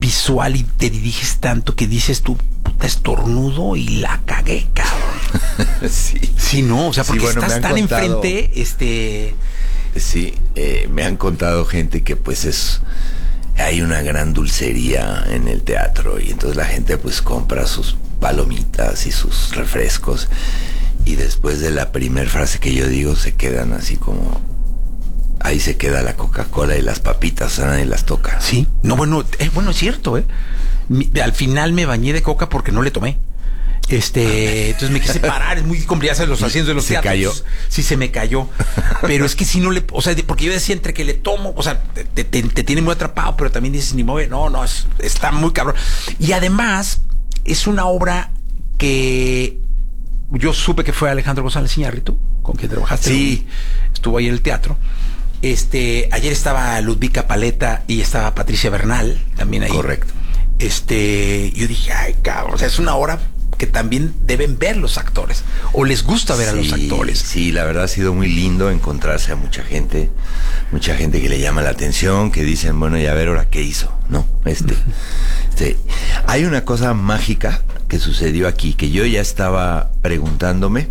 visual y te diriges tanto que dices tú, puta, estornudo y la cagué, cabrón. Sí. Sí, no, o sea, porque estás tan enfrente, Sí, me han contado gente que pues hay una gran dulcería en el teatro y entonces la gente pues compra sus palomitas y sus refrescos y después de la primer frase que yo digo se quedan así como... Ahí se queda la Coca-Cola y las papitas, o sea, nadie las toca. Sí, no, bueno, es cierto, al final me bañé de coca porque no le tomé. Entonces me quise parar, es muy complicado los asientos de los teatros. Se cayó. Sí, se me cayó. Pero es que si no le, o sea, porque yo decía entre que le tomo, o sea, te tiene muy atrapado, pero también dices, ni mueve, no, está muy cabrón. Y además, es una obra que yo supe que fue Alejandro González Iñárritu, con quien trabajaste. Sí. Estuvo ahí en el teatro. Ayer estaba Ludvika Paleta y estaba Patricia Bernal también ahí. Correcto. Yo dije, ay, cabrón, o sea, es una obra que también deben ver los actores, o les gusta ver a los actores. Sí, la verdad ha sido muy lindo encontrarse a mucha gente que le llama la atención, que dicen, bueno, y a ver ahora qué hizo, ¿no? Hay una cosa mágica que sucedió aquí, que yo ya estaba preguntándome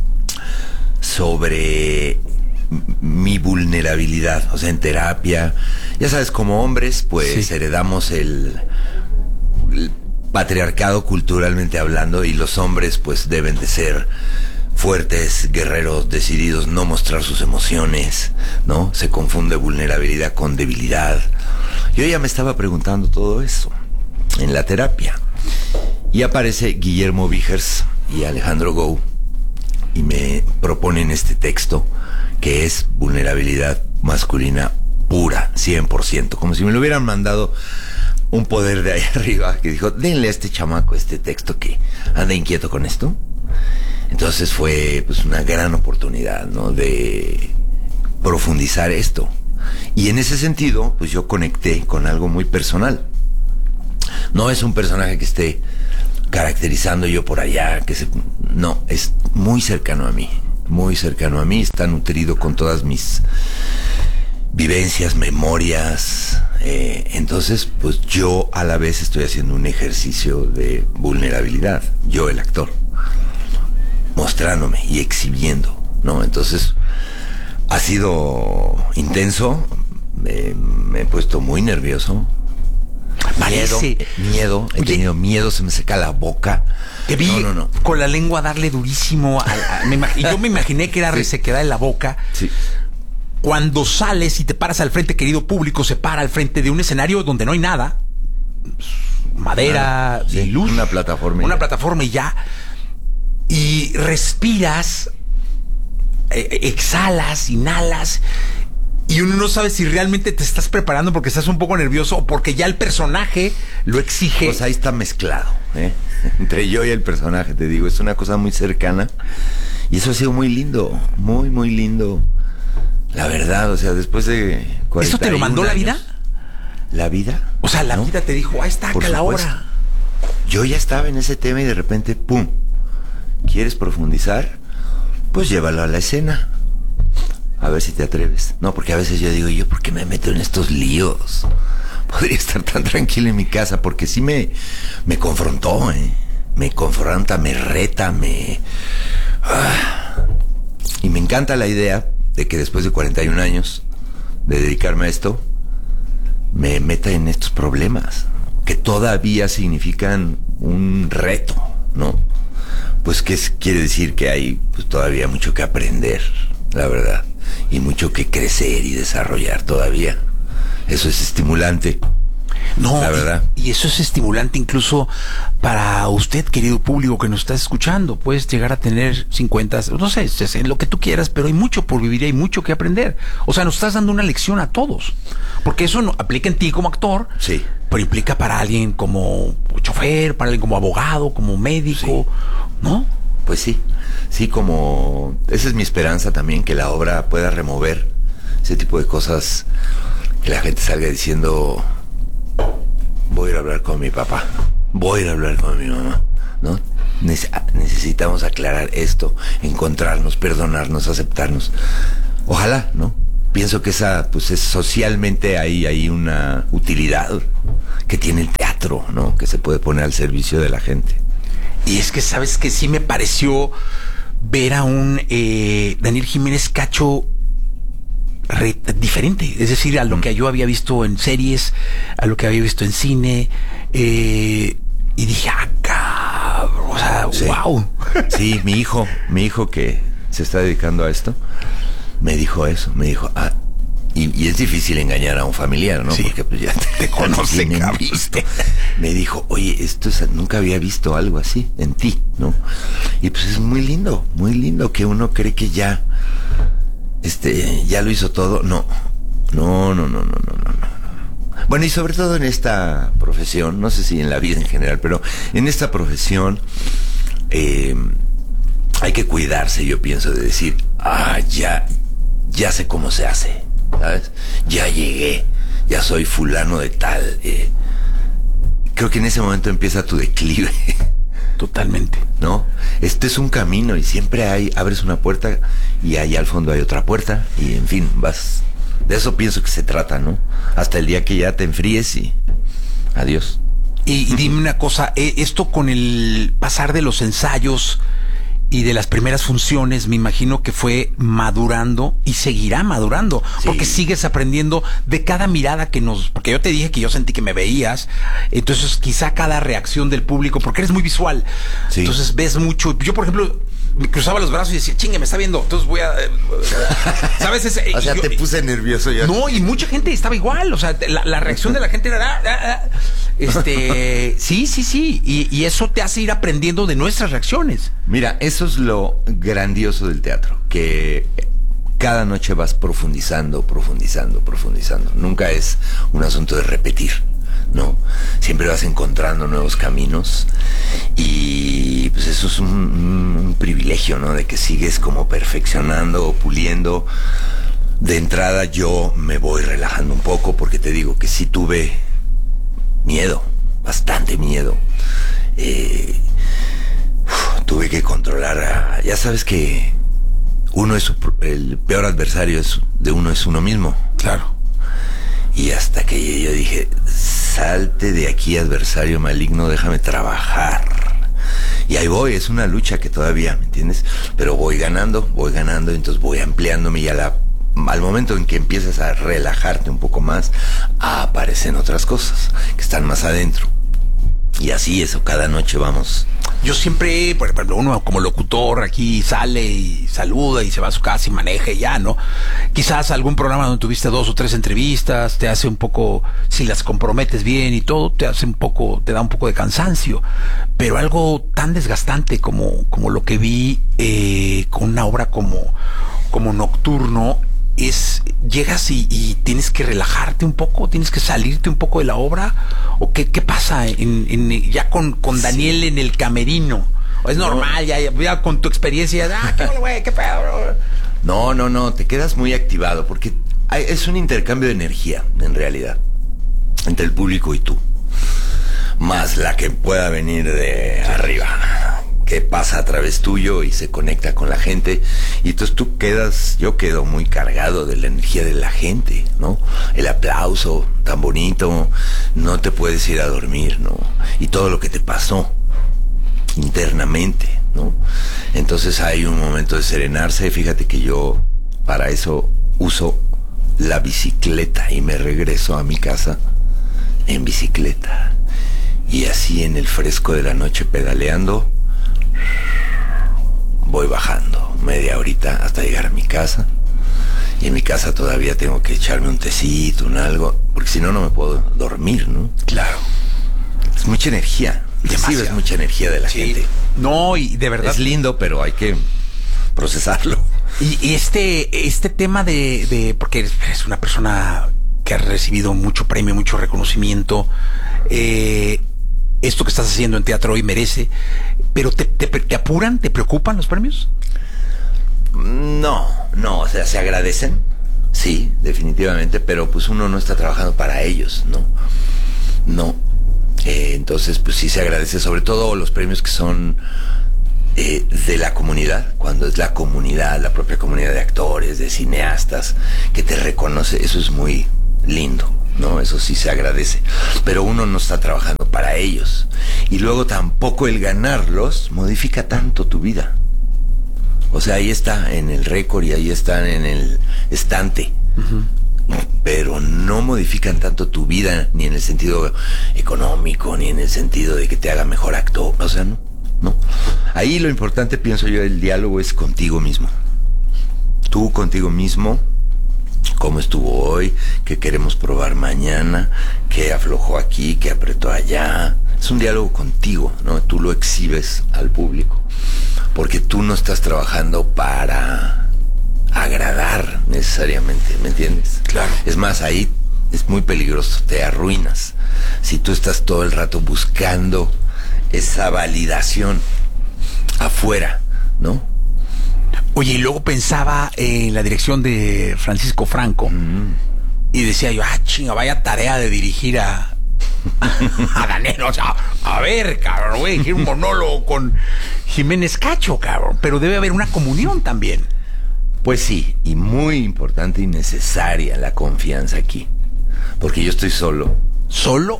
sobre mi vulnerabilidad, o sea, en terapia, ya sabes, como hombres, pues heredamos el patriarcado culturalmente hablando, y los hombres pues deben de ser fuertes, guerreros, decididos, no mostrar sus emociones, ¿no? Se confunde vulnerabilidad con debilidad. Yo ya me estaba preguntando todo eso en la terapia, y aparece Guillermo Vigers y Alejandro Gou y me proponen este texto que es vulnerabilidad masculina pura, 100%, como si me lo hubieran mandado un poder de ahí arriba que dijo, denle a este chamaco este texto que anda inquieto con esto. Entonces fue pues una gran oportunidad, ¿no?, de profundizar esto. Y en ese sentido, pues yo conecté con algo muy personal. No es un personaje que esté caracterizando yo por allá, no, es muy cercano a mí, está nutrido con todas mis vivencias, memorias. Entonces, pues yo a la vez estoy haciendo un ejercicio de vulnerabilidad, yo el actor, mostrándome y exhibiendo, ¿no? Entonces, ha sido intenso, me he puesto muy nervioso. Miedo, he tenido miedo, se me seca la boca. Te vi con la lengua darle durísimo. Yo me imaginé que era resequedad en la boca. Sí. Cuando sales y te paras al frente, querido público, se para al frente de un escenario donde no hay nada. Madera, y luz. Una plataforma y ya. Y respiras, exhalas, inhalas. Y uno no sabe si realmente te estás preparando porque estás un poco nervioso o porque ya el personaje lo exige. Pues ahí está mezclado, entre yo y el personaje, te digo, es una cosa muy cercana. Y eso ha sido muy lindo, muy, muy lindo. La verdad, o sea, después de 41 ¿Eso te lo mandó la vida? ¿La vida? O sea, la vida te dijo, ahí está, acá la hora. Yo ya estaba en ese tema y de repente, ¡pum! ¿Quieres profundizar? Pues llévalo a la escena. A ver si te atreves. No, porque a veces yo digo, ¿yo por qué me meto en estos líos? Podría estar tan tranquilo en mi casa, porque sí me confrontó, me confronta, me reta, y me encanta la idea de que después de 41 años de dedicarme a esto, me meta en estos problemas, que todavía significan un reto, ¿no? Pues que quiere decir que hay pues todavía mucho que aprender, la verdad, y mucho que crecer y desarrollar todavía. Eso es estimulante. No, la verdad. Y eso es estimulante incluso para usted, querido público que nos está escuchando. Puedes llegar a tener 50, no sé, lo que tú quieras, pero hay mucho por vivir y hay mucho que aprender. O sea, nos estás dando una lección a todos. Porque eso no aplica en ti como actor, sí, pero implica para alguien como chofer, para alguien como abogado, como médico, sí, ¿no? Pues sí, sí, como... Esa es mi esperanza también, que la obra pueda remover ese tipo de cosas, que la gente salga diciendo... Voy a ir a hablar con mi papá, voy a ir a hablar con mi mamá, ¿no? Necesitamos aclarar esto, encontrarnos, perdonarnos, aceptarnos. Ojalá, ¿no? Pienso que esa, pues es socialmente hay una utilidad que tiene el teatro. teatro, ¿no? Que se puede poner al servicio de la gente. Y es que, ¿sabes qué? Sí me pareció ver a un Daniel Jiménez Cacho diferente, es decir, a lo que yo había visto en series, a lo que había visto en cine, y dije, cabrón, o sea, sí. Wow. Sí, mi hijo que se está dedicando a esto, me dijo eso, me dijo, y es difícil engañar a un familiar, ¿no? Sí. Porque pues ya te conocen, visto. Me dijo, oye, nunca había visto algo así en ti, ¿no? Y pues es muy lindo que uno cree que ya lo hizo todo. No. Bueno, y sobre todo en esta profesión, no sé si en la vida en general, pero en esta profesión hay que cuidarse, yo pienso, de decir, ya sé cómo se hace, ¿sabes? Ya llegué, ya soy fulano de tal. Creo que en ese momento empieza tu declive. Totalmente. ¿No? Este es un camino y siempre abres una puerta y ahí al fondo hay otra puerta y en fin, vas. De eso pienso que se trata, ¿no? Hasta el día que ya te enfríes y adiós. Y dime una cosa, esto con el pasar de los ensayos y de las primeras funciones, me imagino que fue madurando y seguirá madurando, sí. Porque sigues aprendiendo de cada mirada porque yo te dije que yo sentí que me veías, entonces quizá cada reacción del público, porque eres muy visual, sí. Entonces ves mucho. Yo, por ejemplo, me cruzaba los brazos y decía, chingue, me está viendo, entonces voy a... ¿Sabes? O sea, te puse nervioso ya. No, y mucha gente estaba igual, o sea, la reacción de la gente era... Sí, y eso te hace ir aprendiendo de nuestras reacciones. Mira, eso es lo grandioso del teatro, que cada noche vas profundizando. Nunca es un asunto de repetir, ¿no? Siempre vas encontrando nuevos caminos y pues eso es un privilegio, ¿no? De que sigues como perfeccionando o puliendo. De entrada yo me voy relajando un poco porque te digo que sí tuve miedo, bastante miedo. Tuve que controlar ya sabes que el peor adversario de uno es uno mismo. Claro. Y hasta que yo dije, salte de aquí, adversario maligno, déjame trabajar. Y ahí voy, es una lucha que todavía, ¿me entiendes? Pero voy ganando, entonces voy ampliándome y al momento en que empiezas a relajarte un poco más, aparecen otras cosas que están más adentro. Y así eso, cada noche vamos. Yo siempre, por ejemplo, uno como locutor aquí sale y saluda y se va a su casa y maneja y ya, ¿no? Quizás algún programa donde tuviste 2 o 3 entrevistas te hace un poco, si las comprometes bien y todo, te da un poco de cansancio. Pero algo tan desgastante como lo que vi con una obra como Nocturno, llegas y tienes que relajarte un poco, tienes que salirte un poco de la obra, o qué pasa ya con Daniel en el camerino. ¿O es normal ya con tu experiencia? ¿Qué pedo? No, te quedas muy activado porque es un intercambio de energía en realidad entre el público y tú, más la que pueda venir de arriba, que pasa a través tuyo y se conecta con la gente, y entonces yo quedo muy cargado de la energía de la gente, ¿no? El aplauso tan bonito, no te puedes ir a dormir, ¿no? Y todo lo que te pasó internamente, ¿no? Entonces hay un momento de serenarse. Fíjate que yo para eso uso la bicicleta y me regreso a mi casa en bicicleta, y así en el fresco de la noche pedaleando voy bajando media horita hasta llegar a mi casa, y en mi casa todavía tengo que echarme un tecito, un algo, porque si no me puedo dormir, ¿no? Claro. Es mucha energía, recibes mucha energía de la gente. No, y de verdad es lindo, pero hay que procesarlo. Y este tema porque eres una persona que ha recibido mucho premio, mucho reconocimiento, esto que estás haciendo en teatro hoy merece, pero ¿te apuran, te preocupan los premios? No, o sea, se agradecen, sí, definitivamente, pero pues uno no está trabajando para ellos, no. Entonces, pues sí se agradece, sobre todo los premios que son de la comunidad, cuando es la comunidad, la propia comunidad de actores, de cineastas, que te reconoce, eso es muy lindo, ¿no? Eso sí se agradece, pero uno no está trabajando para para ellos. Y luego tampoco el ganarlos modifica tanto tu vida. O sea, ahí está en el récord y ahí están en el estante. Pero no modifican tanto tu vida, ni en el sentido económico, ni en el sentido de que te haga mejor actor. O sea, no. Ahí lo importante, pienso yo, el diálogo es contigo mismo. Tú contigo mismo. ¿Cómo estuvo hoy? ¿Qué queremos probar mañana? ¿Qué aflojó aquí? ¿Qué apretó allá? Es un diálogo contigo, ¿no? Tú lo exhibes al público. Porque tú no estás trabajando para agradar necesariamente, ¿me entiendes? Claro. Es más, ahí es muy peligroso, te arruinas. Si tú estás todo el rato buscando esa validación afuera, ¿no? Oye, y luego pensaba en la dirección de Francisco Franco y decía yo, chinga, vaya tarea de dirigir a Daniel. O sea, a ver, cabrón, voy a dirigir un monólogo con Jiménez Cacho, cabrón. Pero debe haber una comunión también. Pues sí, y muy importante y necesaria la confianza aquí. Porque yo estoy solo. Solo.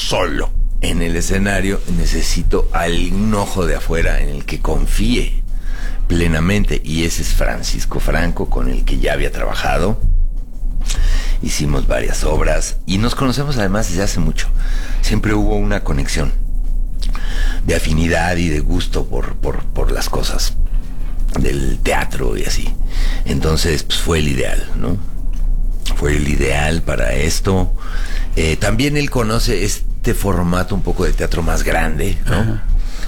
En el escenario necesito algún ojo de afuera en el que confíe plenamente, y ese es Francisco Franco, con el que ya había trabajado. Hicimos varias obras y nos conocemos además desde hace mucho. Siempre hubo una conexión de afinidad y de gusto por las cosas del teatro y así. Entonces, pues fue el ideal, ¿no? Fue el ideal para esto. También él conoce este formato un poco de teatro más grande, ¿no?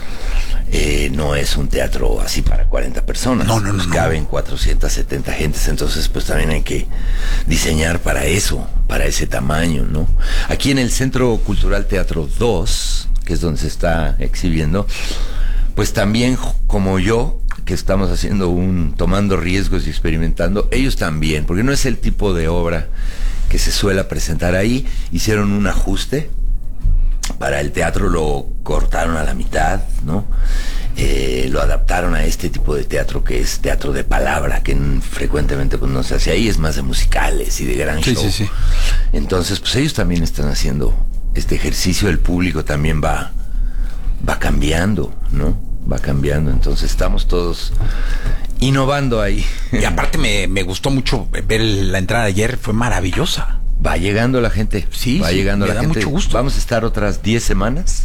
No es un teatro así para 40 personas. No. Caben 470 gentes, entonces pues también hay que diseñar para eso, para ese tamaño, ¿no? Aquí en el Centro Cultural Teatro 2, que es donde se está exhibiendo, pues también como yo, que estamos tomando riesgos y experimentando, ellos también, porque no es el tipo de obra que se suele presentar ahí. Hicieron un ajuste. Para el teatro lo cortaron a la mitad, ¿no? Lo adaptaron a este tipo de teatro que es teatro de palabra, que frecuentemente pues no se hace ahí, es más de musicales y de gran show. Sí. Entonces, pues ellos también están haciendo este ejercicio, el público también va cambiando, ¿no? Va cambiando, entonces estamos todos innovando ahí. Y aparte me gustó mucho ver la entrada de ayer, fue maravillosa. Va llegando la gente. Sí, va llegando me la da gente. Mucho gusto. Vamos a estar otras 10 semanas.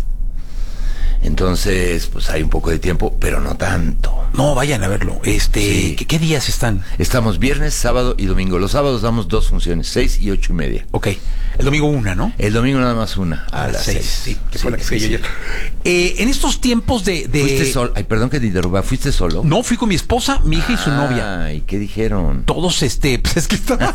Entonces, pues hay un poco de tiempo, pero no tanto. No, vayan a verlo. Sí. ¿Qué días están? Estamos viernes, sábado y domingo. Los sábados damos 2 funciones, 6 y 8:30. Ok. El domingo una, ¿no? El domingo nada más una, a las 6. Sí, que fue la que fui yo ayer. En estos tiempos de... ¿Fuiste solo? Ay, perdón que te interrumpa. ¿Fuiste solo? No, fui con mi esposa, mi hija y su novia. Ay, ¿qué dijeron? Todos, pues es que estaba...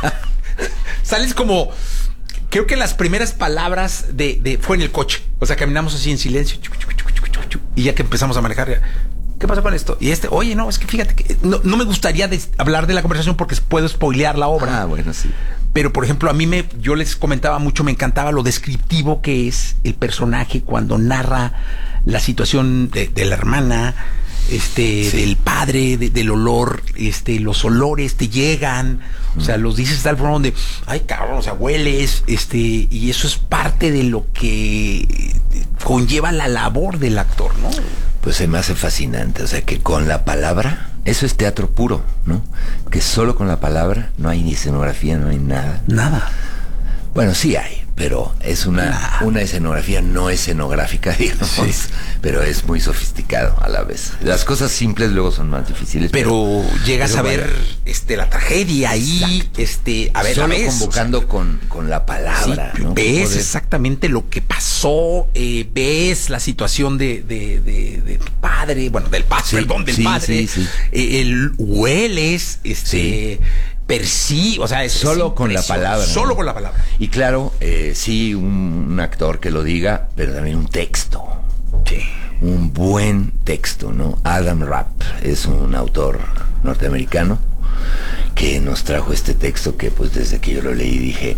Sales como... Creo que las primeras palabras fue en el coche. O sea, caminamos así en silencio. Y ya que empezamos a manejar, ¿qué pasa con esto? Y oye, no, es que fíjate que no me gustaría hablar de la conversación porque puedo spoilear la obra. Ah, bueno, sí. Pero, por ejemplo, yo les comentaba mucho, me encantaba lo descriptivo que es el personaje cuando narra la situación de la hermana, sí, del padre, del olor, los olores te llegan, o sea, los dices de tal forma donde, ay, cabrón, o sea, hueles, y eso es parte de lo que conlleva la labor del actor, ¿no? Pues se me hace fascinante, o sea, que con la palabra, eso es teatro puro, ¿no? Que solo con la palabra no hay ni escenografía, no hay nada. Nada. Bueno, sí hay, pero es una escenografía no escenográfica, digamos, sí, pero es muy sofisticado a la vez. Las cosas simples luego son más difíciles. Pero llegas a ver la tragedia ahí, a ver, solo convocando con la palabra, sí, ¿no? Ves exactamente lo que pasó, ves la situación de tu padre, bueno, del padre, sí, perdón, del sí, padre, sí. El hueles, sí, o sea, solo con la palabra. Solo, ¿no? con la palabra. Y claro, sí, un actor que lo diga, pero también un texto. Sí. Un buen texto, ¿no? Adam Rapp es un autor norteamericano que nos trajo este texto que pues desde que yo lo leí dije,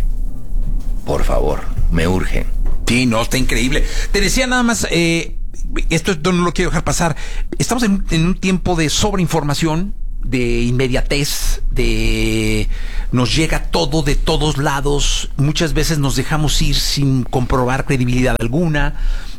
por favor, me urge. Sí, no, está increíble. Te decía nada más, esto no lo quiero dejar pasar. Estamos en un tiempo de sobreinformación. de inmediatez, nos llega todo de todos lados, muchas veces nos dejamos ir sin comprobar credibilidad alguna.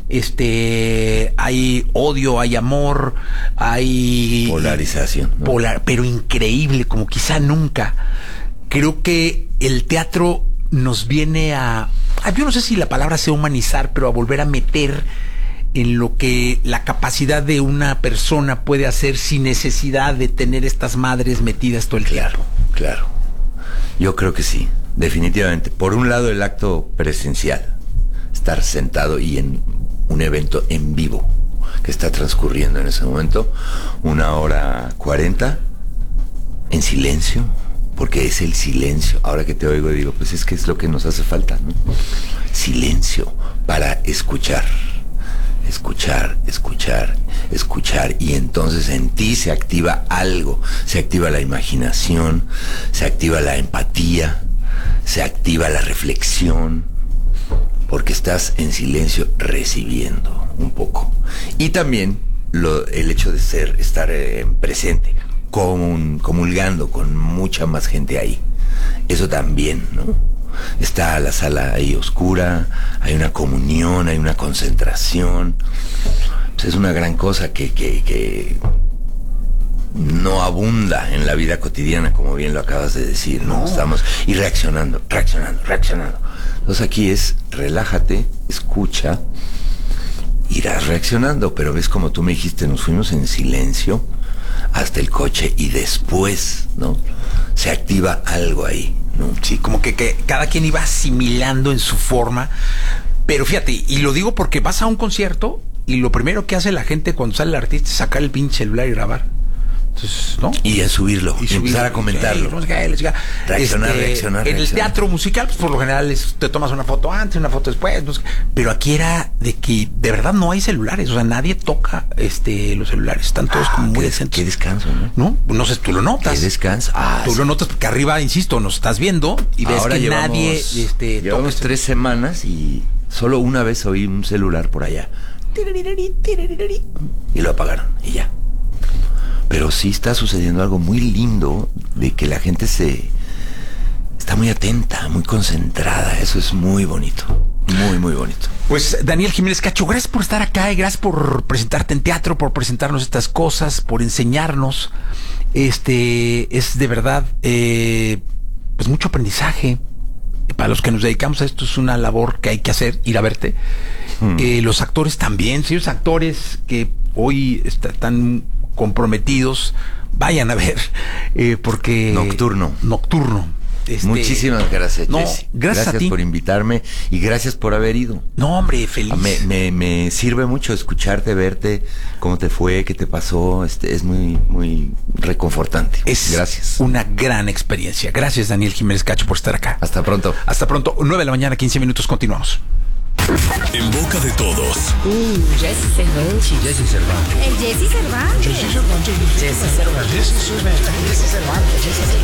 Hay odio, hay amor, hay polarización, ¿no? Pero increíble, como quizá nunca. Creo que el teatro nos viene yo no sé si la palabra sea humanizar, pero a volver a meter en lo que la capacidad de una persona puede hacer sin necesidad de tener estas madres metidas todo el tiempo. Claro. Yo creo que sí, definitivamente. Por un lado, el acto presencial, estar sentado y en un evento en vivo que está transcurriendo en ese momento, 1:40 en silencio, porque es el silencio. Ahora que te oigo digo, pues es que es lo que nos hace falta, ¿no? Silencio para escuchar, y entonces en ti se activa algo, se activa la imaginación, se activa la empatía, se activa la reflexión, porque estás en silencio recibiendo un poco. Y también el hecho de estar presente, comulgando con mucha más gente ahí. Eso también, ¿no? Está la sala ahí oscura, hay una comunión, hay una concentración. Pues es una gran cosa que no abunda en la vida cotidiana, como bien lo acabas de decir, ¿no? Estamos reaccionando. Entonces aquí es relájate, escucha, irás reaccionando, pero ves como tú me dijiste, nos fuimos en silencio hasta el coche y después, ¿no? Se activa algo ahí, ¿no? Sí, como que cada quien iba asimilando en su forma. Pero fíjate, y lo digo porque vas a un concierto y lo primero que hace la gente cuando sale el artista es sacar el pinche celular y grabar. Entonces, ¿no? Y a subirlo, y empezar a comentarlo. Reaccionar. En el teatro musical, pues por lo general te tomas una foto antes, una foto después. No sé, pero aquí era de que de verdad no hay celulares. O sea, nadie toca los celulares. Están todos como muy decentes. Qué descanso, ¿no? No sé, tú lo notas. Qué descanso. Tú lo notas porque arriba, insisto, nos estás viendo y ves ahora que nadie llevamos 3 semanas y solo una vez oí un celular por allá. Y lo apagaron y ya. Pero sí está sucediendo algo muy lindo de que la gente está muy atenta, muy concentrada. Eso es muy bonito, muy bonito. Pues Daniel Jiménez Cacho, gracias por estar acá y gracias por presentarte en teatro, por presentarnos estas cosas, por enseñarnos. Es de verdad pues mucho aprendizaje. Para los que nos dedicamos a esto es una labor que hay que hacer, ir a verte. Los actores también, si los actores que hoy están comprometidos, vayan a ver, porque Nocturno. Muchísimas gracias, Jesse. Gracias a ti por invitarme y gracias por haber ido. No, hombre, feliz. Me sirve mucho escucharte, verte, cómo te fue, qué te pasó. Es muy reconfortante. Gracias. Una gran experiencia. Gracias, Daniel Jiménez Cacho, por estar acá. Hasta pronto. 9:00 a.m, 15 minutos, continuamos. En boca de todos. Jesse Cervantes. Jesse Cervantes. El Jesse Cervantes. Jesse Cervantes. Jesse Cervantes. Jesse Cervantes.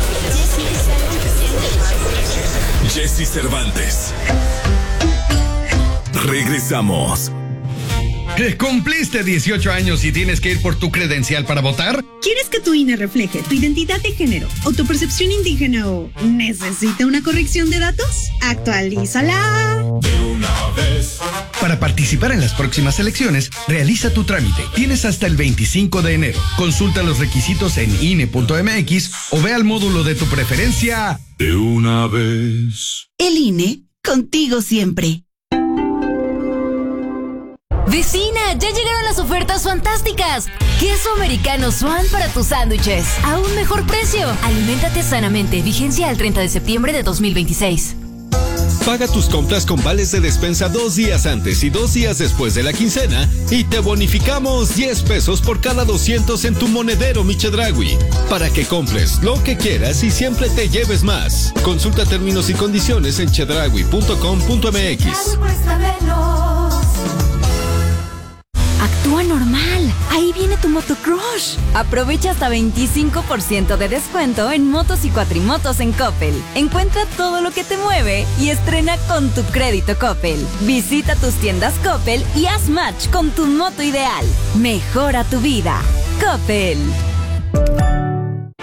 Jesse Cervantes. Regresamos. ¿Cumpliste 18 años y tienes que ir por tu credencial para votar? ¿Quieres que tu INE refleje tu identidad de género o tu percepción indígena o necesita una corrección de datos? ¡Actualízala! De una vez. Para participar en las próximas elecciones, realiza tu trámite. Tienes hasta el 25 de enero. Consulta los requisitos en INE.mx o ve al módulo de tu preferencia. De una vez. El INE, contigo siempre. Vecina, ya llegaron las ofertas fantásticas. Queso americano Swan para tus sándwiches. A un mejor precio. Aliméntate sanamente. Vigencia al 30 de septiembre de 2026. Paga tus compras con vales de despensa 2 días antes y 2 días después de la quincena y te bonificamos 10 pesos por cada 200 en tu monedero Chedraui. Para que compres lo que quieras y siempre te lleves más. Consulta términos y condiciones en chedraui.com.mx. Actúa normal. Ahí viene tu motocrush. Aprovecha hasta 25% de descuento en motos y cuatrimotos en Coppel. Encuentra todo lo que te mueve y estrena con tu crédito Coppel. Visita tus tiendas Coppel y haz match con tu moto ideal. Mejora tu vida. Coppel.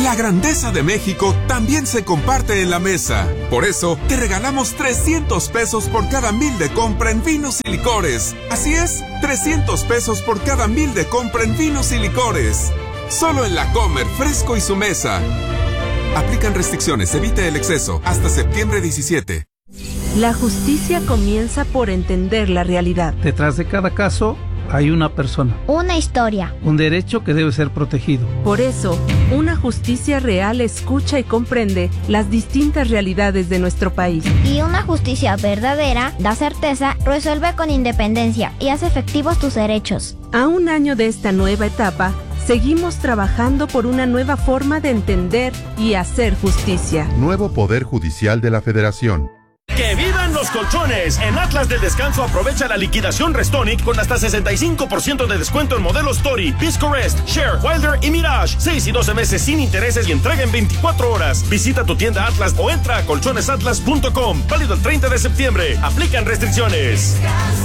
La grandeza de México también se comparte en la mesa. Por eso, te regalamos 300 pesos por cada 1,000 de compra en vinos y licores. Así es, 300 pesos por cada 1,000 de compra en vinos y licores. Solo en La Comer, Fresco y su mesa. Aplican restricciones, evite el exceso. Hasta septiembre 17. La justicia comienza por entender la realidad. Detrás de cada caso hay una persona. Una historia. Un derecho que debe ser protegido. Por eso, una justicia real escucha y comprende las distintas realidades de nuestro país. Y una justicia verdadera da certeza, resuelve con independencia y hace efectivos tus derechos. A un año de esta nueva etapa, seguimos trabajando por una nueva forma de entender y hacer justicia. Nuevo Poder Judicial de la Federación. ¡Que vivan los colchones! En Atlas del Descanso aprovecha la liquidación Restonic con hasta 65% de descuento en modelos Tori, Pisco Rest, Share, Wilder y Mirage. 6 y 12 meses sin intereses y entrega en 24 horas. Visita tu tienda Atlas o entra a colchonesatlas.com. Válido el 30 de septiembre. Aplican restricciones.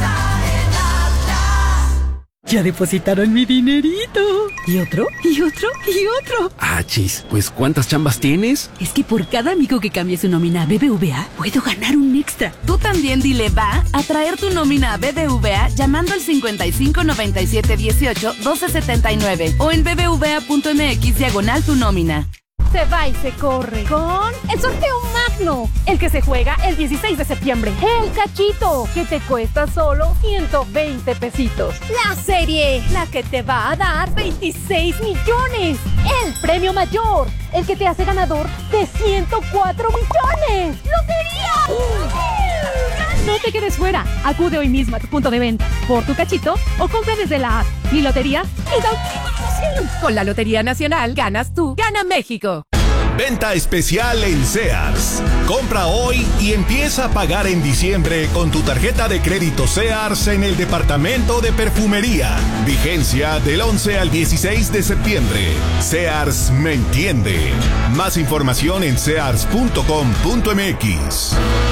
Ya depositaron mi dinerito. ¿Y otro? ¿Y otro? ¿Y otro? Ah, chis, pues ¿cuántas chambas tienes? Es que por cada amigo que cambie su nómina a BBVA, puedo ganar un extra. Tú también dile va a traer tu nómina a BBVA llamando al 55 97 18 12 79 o en bbva.mx/tu nómina. Se va y se corre con el sorteo magno, el que se juega el 16 de septiembre. El cachito, que te cuesta solo 120 pesitos. La serie, la que te va a dar 26 millones. El premio mayor, el que te hace ganador de 104 millones. ¡Lotería! No te quedes fuera. Acude hoy mismo a tu punto de venta por tu cachito o compra desde la app. Mi lotería es auténtica. Con la Lotería Nacional ganas tú, gana México. Venta especial en Sears. Compra hoy y empieza a pagar en diciembre con tu tarjeta de crédito Sears en el departamento de perfumería. Vigencia del 11 al 16 de septiembre. Sears me entiende. Más información en sears.com.mx.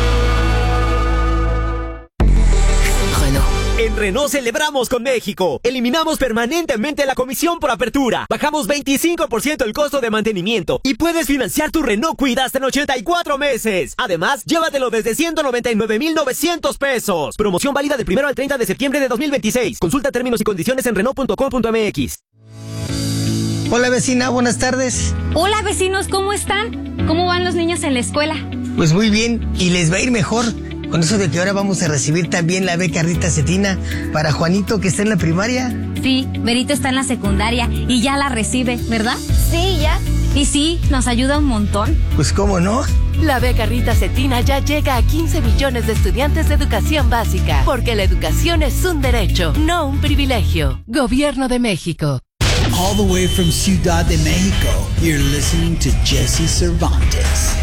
En Renault celebramos con México. Eliminamos permanentemente la comisión por apertura. Bajamos 25% el costo de mantenimiento. Y puedes financiar tu Renault Kwid hasta en 84 meses. Además, llévatelo desde 199,900 pesos. Promoción válida del 1 al 30 de septiembre de 2026. Consulta términos y condiciones en Renault.com.mx. Hola vecina, buenas tardes. Hola vecinos, ¿cómo están? ¿Cómo van los niños en la escuela? Pues muy bien, y les va a ir mejor. Con eso de que ahora vamos a recibir también la beca Rita Cetina para Juanito, que está en la primaria. Sí, Berito está en la secundaria y ya la recibe, ¿verdad? Sí, ya. Y sí, nos ayuda un montón. Pues cómo no. La beca Rita Cetina ya llega a 15 millones de estudiantes de educación básica, porque la educación es un derecho, no un privilegio. Gobierno de México. All the way from Ciudad de México, you're listening to Jesse Cervantes.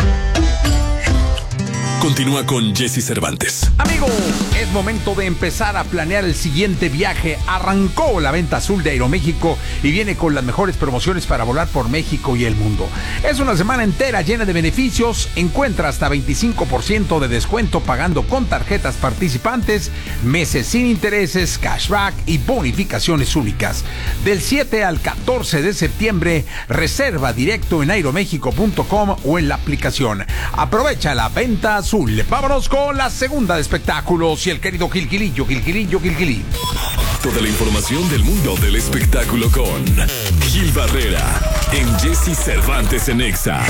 Continúa con Jesse Cervantes. Amigo, es momento de empezar a planear el siguiente viaje. Arrancó la venta azul de Aeroméxico y viene con las mejores promociones para volar por México y el mundo. Es una semana entera llena de beneficios. Encuentra hasta 25% de descuento pagando con tarjetas participantes, meses sin intereses, cashback y bonificaciones únicas. Del 7 al 14 de septiembre, reserva directo en aeromexico.com o en la aplicación. Aprovecha la venta azul. Vámonos con la segunda de espectáculos y el querido Gilgilillo. Toda la información del mundo del espectáculo con Gil Barrera en Jesse Cervantes en Exa.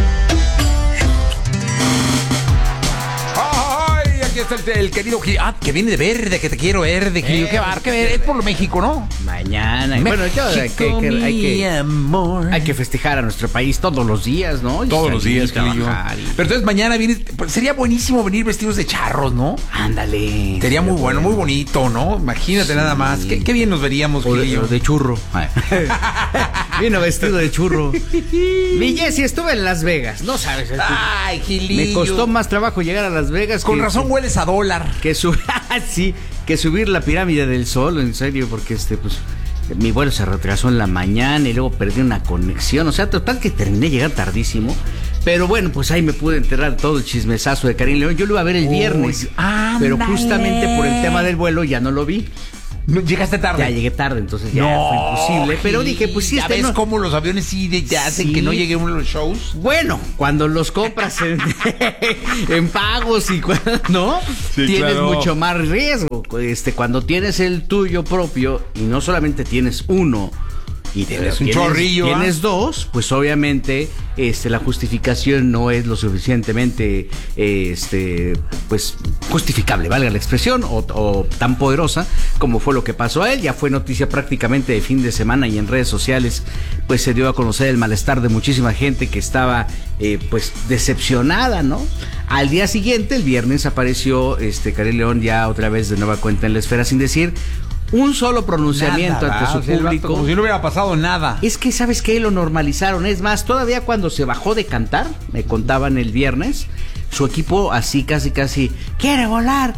Aquí está el querido Gil. Que viene de verde, que te quiero verde, Gil. Qué bar, que ver. Es por México, ¿no? Mañana. Bueno, hay que festejar a nuestro país todos los días, ¿no? Todos los días, Gilillo. Pero entonces mañana viene. Sería buenísimo venir vestidos de charros, ¿no? Ándale. Sería muy bueno, muy bonito, ¿no? Imagínate nada más. Qué bien nos veríamos, Gilillo. De churro. Vino vestido de churro. Mi Jessy, estuve en Las Vegas, no sabes. Ay, Gilillo. Me costó más trabajo llegar a Las Vegas. Con razón hueles a dólar. Que subir la pirámide del Sol, en serio, porque pues mi vuelo se retrasó en la mañana y luego perdí una conexión. O sea, total que terminé de llegar tardísimo. Pero bueno, pues ahí me pude enterar todo el chismesazo de Karim León. Yo lo iba a ver el viernes, pero justamente por el tema del vuelo ya no lo vi. No, llegaste tarde. Ya llegué tarde, entonces ya fue imposible. Pero dije, pues sí, ¿ya ves cómo los aviones sí te hacen que no llegue uno a los shows? Bueno, cuando los compras en pagos y ¿no? Sí, tienes claro. mucho más riesgo. Cuando tienes el tuyo propio y no solamente tienes uno, y tienes un chorrillo, tienes dos, pues obviamente la justificación no es lo suficientemente pues justificable, valga la expresión, o tan poderosa como fue lo que pasó a él. Ya fue noticia prácticamente de fin de semana y en redes sociales pues se dio a conocer el malestar de muchísima gente que estaba pues decepcionada, ¿no? Al día siguiente, el viernes, apareció Karim León ya otra vez de nueva cuenta en la esfera sin decir un solo pronunciamiento nada, ante su público. Como si no hubiera pasado nada. Es que, ¿sabes qué? Lo normalizaron. Es más, todavía cuando se bajó de cantar, me contaban el viernes, su equipo así casi, quiere volar,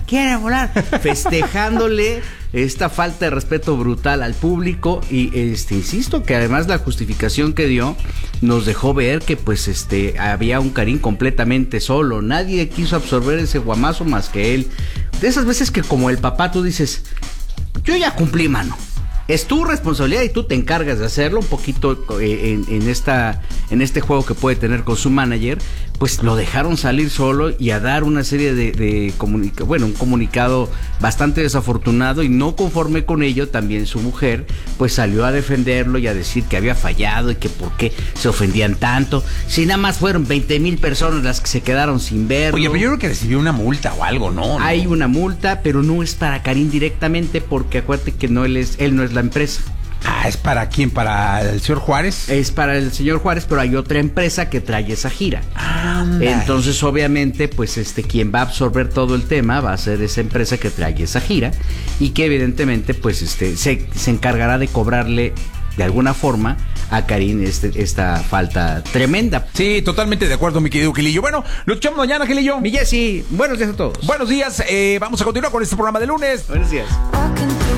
festejándole esta falta de respeto brutal al público. Y insisto que además la justificación que dio nos dejó ver que pues había un Karim completamente solo. Nadie quiso absorber ese guamazo más que él. De esas veces que como el papá tú dices, yo ya cumplí, mano. Es tu responsabilidad y tú te encargas de hacerlo un poquito en este juego que puede tener con su manager. Pues lo dejaron salir solo y a dar una serie de un comunicado bastante desafortunado, y no conforme con ello, también su mujer pues salió a defenderlo y a decir que había fallado y que por qué se ofendían tanto, si nada más fueron 20,000 personas las que se quedaron sin verlo. Oye, pero yo creo que recibió una multa o algo, ¿no? Hay una multa, pero no es para Karim directamente, porque acuérdate que él no es la empresa. Ah, ¿es para quién? ¿Para el señor Juárez? Es para el señor Juárez, pero hay otra empresa que trae esa gira. Entonces, obviamente, pues quien va a absorber todo el tema va a ser esa empresa que trae esa gira, y que evidentemente pues se encargará de cobrarle de alguna forma a Karim esta falta tremenda. Sí, totalmente de acuerdo, mi querido Gilillo. Bueno, lo escuchamos mañana, Gilillo. Mi Jessy, buenos días a todos. Buenos días, vamos a continuar con este programa de lunes. Buenos días.